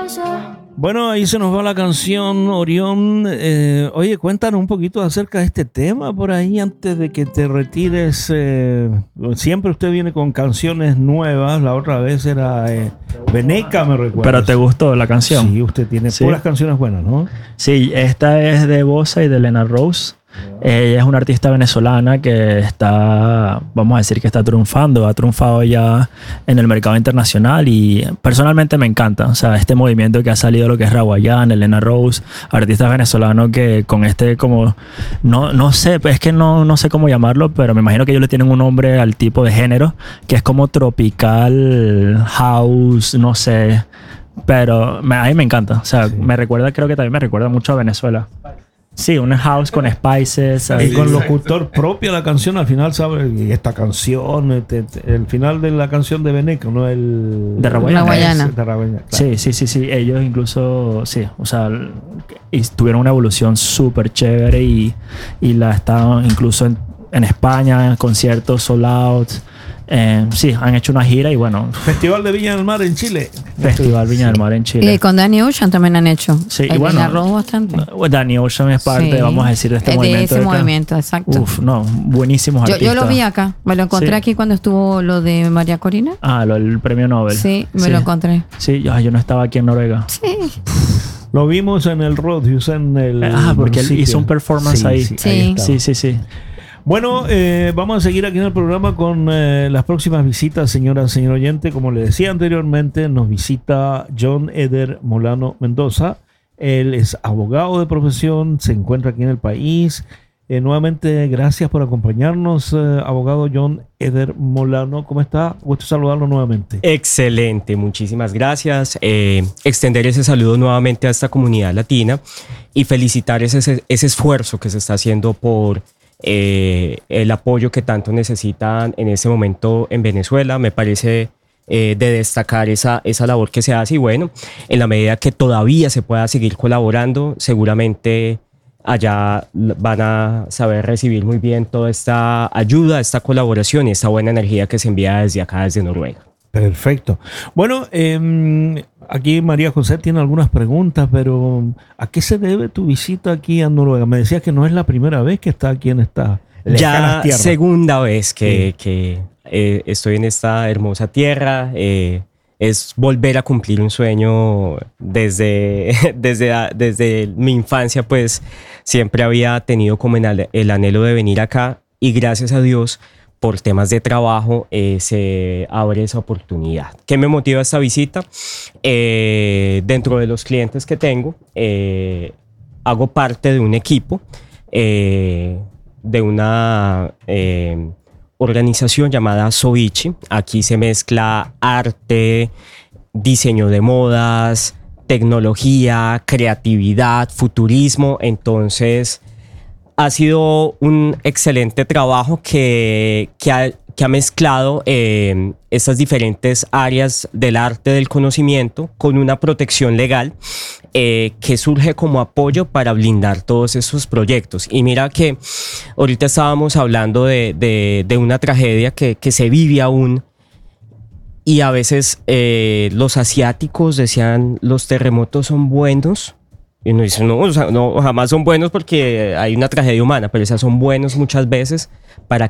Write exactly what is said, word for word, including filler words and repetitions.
Bueno, ahí se nos va la canción, Orión. Eh, oye, cuéntanos un poquito acerca de este tema por ahí antes de que te retires. Eh, siempre usted viene con canciones nuevas. La otra vez era eh, Veneca, me recuerdo. ¿Pero te gustó la canción? Sí, usted tiene sí. puras canciones buenas, ¿no? Sí, esta es de Bossa y de Lena Rose. Ella es una artista venezolana que está, vamos a decir que está triunfando, ha triunfado ya en el mercado internacional y personalmente me encanta, o sea, este movimiento que ha salido, lo que es Raguayana, Lena Rose, artistas venezolanos que con este como, no, no sé, es que no, no sé cómo llamarlo, pero me imagino que ellos le tienen un nombre al tipo de género, que es como tropical, house, no sé, pero me, a mí me encanta, o sea, sí. me recuerda, creo que también me recuerda mucho a Venezuela. Sí, un house con spices. Y sí, con locutor propio la canción al final, ¿sabes? Y esta canción, este, el final de la canción de Veneca, ¿no? El, de Raguayana. De Raguayana, claro. Sí, sí, sí, sí. Ellos incluso, sí, o sea, y tuvieron una evolución súper chévere y, y la estaban incluso en, en España, en conciertos, sold out. Eh, sí, han hecho una gira y bueno. Festival de Viña del Mar en Chile. Festival Viña del Mar en Chile. Y con Danny Ocean también han hecho. Sí, el y bueno. Rojo bastante. Danny Ocean es parte, sí, vamos a decir, de este de movimiento. De ese movimiento, exacto. Uf, no, buenísimos yo, artistas. Yo lo vi acá. Me lo encontré sí. aquí cuando estuvo lo de María Corina. Ah, lo, el premio Nobel. Sí, me sí. lo encontré. Sí, yo, yo no estaba aquí en Noruega. Sí. Lo vimos en el Rodius, en el. Ah, porque él hizo un performance sí, ahí. Sí, sí. ahí sí, sí, sí. Bueno, eh, vamos a seguir aquí en el programa con eh, las próximas visitas, señora, señor oyente. Como le decía anteriormente, nos visita John Eder Molano Mendoza. Él es abogado de profesión, se encuentra aquí en el país. Eh, nuevamente, gracias por acompañarnos, eh, abogado John Eder Molano. ¿Cómo está? Gusto saludarlo nuevamente. Excelente, muchísimas gracias. Eh, extender ese saludo nuevamente a esta comunidad latina y felicitar ese, ese esfuerzo que se está haciendo por Eh, el apoyo que tanto necesitan en este momento en Venezuela. Me parece eh, de destacar esa, esa labor que se hace y bueno, en la medida que todavía se pueda seguir colaborando, seguramente allá van a saber recibir muy bien toda esta ayuda, esta colaboración y esta buena energía que se envía desde acá, desde Noruega. Perfecto. Bueno, eh, aquí María José tiene algunas preguntas, pero ¿a qué se debe tu visita aquí a Noruega? Me decías que no es la primera vez que está aquí en esta ya tierra. Segunda vez que, sí. que eh, estoy en esta hermosa tierra. Eh, es volver a cumplir un sueño desde, desde, desde mi infancia, pues siempre había tenido como el, el anhelo de venir acá y gracias a Dios por temas de trabajo eh, se abre esa oportunidad. ¿Qué me motiva esta visita? Eh, dentro de los clientes que tengo, eh, hago parte de un equipo, eh, de una eh, organización llamada Soichi. Aquí se mezcla arte, diseño de modas, tecnología, creatividad, futurismo. Entonces, ha sido un excelente trabajo que, que, ha, que ha mezclado eh, estas diferentes áreas del arte del conocimiento con una protección legal eh, que surge como apoyo para blindar todos esos proyectos. Y mira que ahorita estábamos hablando de, de, de una tragedia que, que se vive aún y a veces eh, los asiáticos decían los terremotos son buenos. Y uno dice, no, o sea, no, jamás son buenos porque hay una tragedia humana, pero esas son buenos muchas veces para